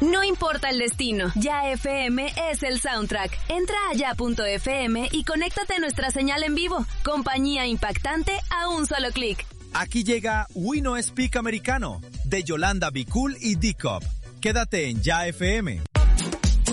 No importa el destino, Ya FM es el soundtrack. Entra a ya.fm y conéctate a nuestra señal en vivo. Compañía impactante a un solo clic. Aquí llega We No Speak Americano, de Yolanda Be Cool y D-Cup. Quédate en Ya FM.